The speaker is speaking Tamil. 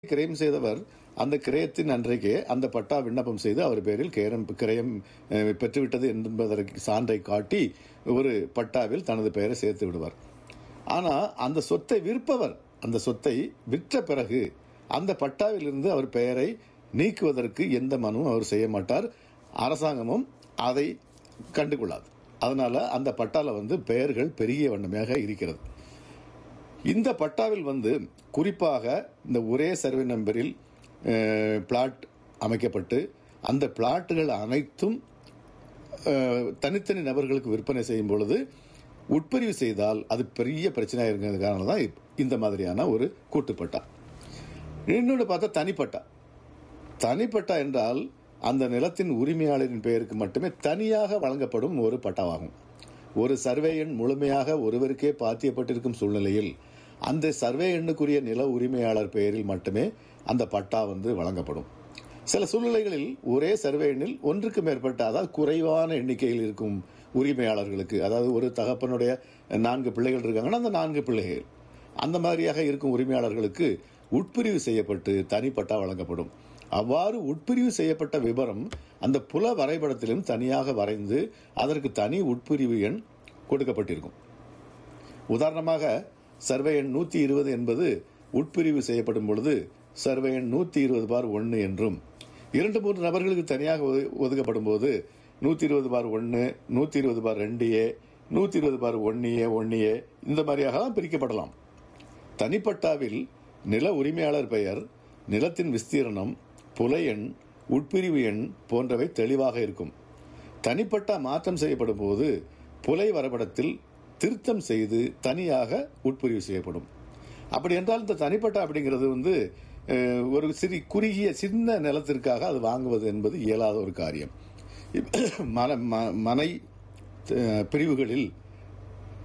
கிரயம் செய்தவர் அந்த கிரயத்தின் அன்றைக்கே அந்த பட்டா விண்ணப்பம் செய்து அவர் பேரில் கிரயம் பெற்றுவிட்டது என்பதற்கு சான்றை காட்டி ஒரு பட்டாவில் தனது பெயரை சேர்த்து விடுவார். ஆனால் அந்த சொத்தை விற்பவர் அந்த சொத்தை விற்ற பிறகு அந்த பட்டாவில் இருந்து அவர் பெயரை நீக்குவதற்கு எந்த மனுவும் அவர் செய்ய மாட்டார். அரசாங்கமும் அதை கண்டுகொள்ளாது. அதனால அந்த பட்டால பெயர்கள் பெரிய வண்ணமாக இருக்கிறது. இந்த பட்டாவில் குறிப்பாக இந்த ஒரே சர்வே நம்பரில் பிளாட் அமைக்கப்பட்டு அந்த பிளாட்டுகள் அனைத்தும் தனித்தனி நபர்களுக்கு விற்பனை செய்யும் பொழுது உட்பிரிவு செய்தால் அது பெரிய பிரச்சனையாக இருக்கிறதுக்காக தான் இந்த மாதிரியான ஒரு கூட்டுப்பட்டா. இன்னொன்று பார்த்தா தனிப்பட்டா என்றால் அந்த நிலத்தின் உரிமையாளரின் பெயருக்கு மட்டுமே தனியாக வழங்கப்படும் ஒரு பட்டாவாகும். ஒரு சர்வே எண் முழுமையாக ஒருவருக்கே பாத்தியப்பட்டிருக்கும் சூழ்நிலையில் அந்த சர்வே எண்ணுக்குரிய நில உரிமையாளர் பெயரில் மட்டுமே அந்த பட்டா வழங்கப்படும். சில சூழ்நிலைகளில் ஒரே சர்வே எண்ணில் ஒன்றுக்கு மேற்பட்ட, அதாவது குறைவான எண்ணிக்கையில் இருக்கும் உரிமையாளர்களுக்கு, அதாவது ஒரு தகப்பனுடைய 4 பிள்ளைகள் இருக்காங்கன்னா அந்த 4 பிள்ளைகள் அந்த மாதிரியாக இருக்கும் உரிமையாளர்களுக்கு உட்பிரிவு செய்யப்பட்டு தனிப்பட்டா வழங்கப்படும். அவ்வாறு உட்பிரிவு செய்யப்பட்ட விபரம் அந்த புல வரைபடத்திலும் தனியாக வரைந்து அதற்கு தனி உட்பிரிவு எண் கொடுக்கப்பட்டிருக்கும். உதாரணமாக சர்வே எண் 120 என்பது உட்பிரிவு செய்யப்படும் பொழுது சர்வே எண் 120/1 என்றும், 2-3 நபர்களுக்கு தனியாக ஒதுக்கப்படும் போது 120/1, 120/2A, 120/1A இந்த மாதிரியாக பிரிக்கப்படலாம். தனிப்பட்டாவில் நில உரிமையாளர் பெயர், நிலத்தின் விஸ்தீரணம், புல எண், உட்பிரிவு எண் போன்றவை தெளிவாக இருக்கும். தனிப்பட்டா மாற்றம் செய்யப்படும் போது புலை வரைபடத்தில் திருத்தம் செய்து தனியாக உட்பிரிவு செய்யப்படும். அப்படி என்றால் இந்த தனிப்பட்டா அப்படிங்கிறது ஒரு குறுகிய சின்ன நிலத்திற்காக அது வாங்குவது என்பது இயலாத ஒரு காரியம். மனை பிரிவுகளில்